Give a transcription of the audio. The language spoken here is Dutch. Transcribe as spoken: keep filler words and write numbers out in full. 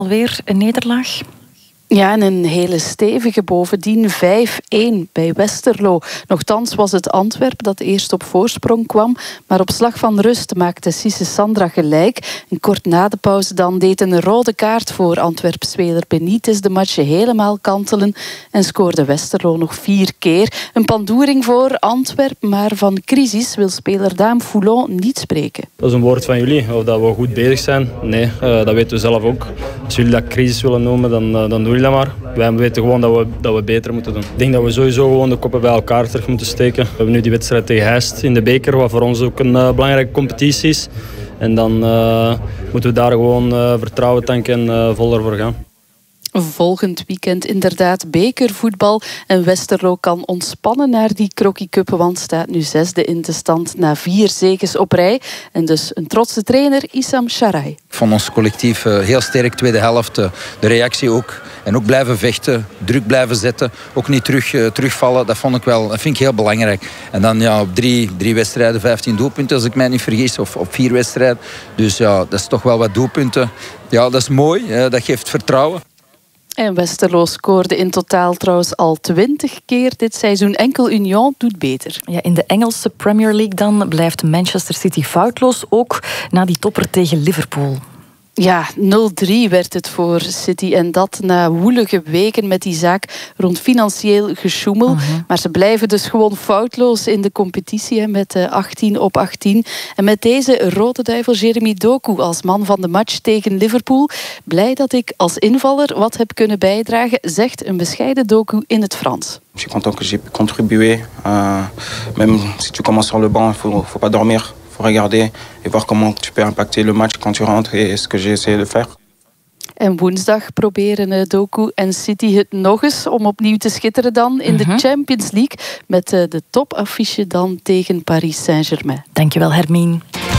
Alweer een nederlaag. Ja, en een hele stevige bovendien. vijf-één bij Westerlo. Nochtans was het Antwerp dat eerst op voorsprong kwam. Maar op slag van rust maakte Cisse Sandra gelijk. En kort na de pauze dan deed een rode kaart voor Antwerp-speler Benitez de match helemaal kantelen. En scoorde Westerlo nog vier keer. Een pandoering voor Antwerp, maar van crisis wil speler Daan Foulon niet spreken. Dat is een woord van jullie. Of dat we goed bezig zijn, nee, uh, dat weten we zelf ook. Als jullie dat crisis willen noemen, dan, uh, dan doen jullie dat maar. Wij weten gewoon dat we, dat we beter moeten doen. Ik denk dat we sowieso gewoon de koppen bij elkaar terug moeten steken. We hebben nu die wedstrijd tegen Heist in de beker, wat voor ons ook een uh, belangrijke competitie is. En dan uh, moeten we daar gewoon uh, vertrouwen tanken en uh, vol ervoor gaan. Volgend weekend inderdaad bekervoetbal. En Westerlo kan ontspannen naar die Crocky Cup, want staat nu zesde in de stand na vier zeges op rij. En dus een trotse trainer, Issam Sharai. Ik vond ons collectief heel sterk, tweede helft. De reactie ook. En ook blijven vechten, druk blijven zetten. Ook niet terug, uh, terugvallen, dat vond ik wel, dat vind ik heel belangrijk. En dan ja, op drie, drie wedstrijden, vijftien doelpunten, als ik mij niet vergis. Of op vier wedstrijden. Dus ja, dat is toch wel wat doelpunten. Ja, dat is mooi, uh, dat geeft vertrouwen. En Westerlo scoorde in totaal trouwens al twintig keer dit seizoen. Enkel Union doet beter. Ja, in de Engelse Premier League dan blijft Manchester City foutloos, ook na die topper tegen Liverpool. Ja, nul drie werd het voor City. En dat na woelige weken met die zaak rond financieel gesjoemel. Uh-huh. Maar ze blijven dus gewoon foutloos in de competitie met achttien op achttien. En met deze rode duivel Jeremy Doku als man van de match tegen Liverpool. Blij dat ik als invaller wat heb kunnen bijdragen, zegt een bescheiden Doku in het Frans. Je suis content que j'ai pu contribuer. Uh, même si tu commences sur le banc, il faut, faut pas dormir. Regarder et voir comment tu peux impacter le match quand tu rentres et ce que j'ai essayé de faire. En woensdag proberen Doku en City het nog eens om opnieuw te schitteren dan in uh-huh. de Champions League met de topaffiche dan tegen Paris Saint-Germain. Dankjewel, Hermine.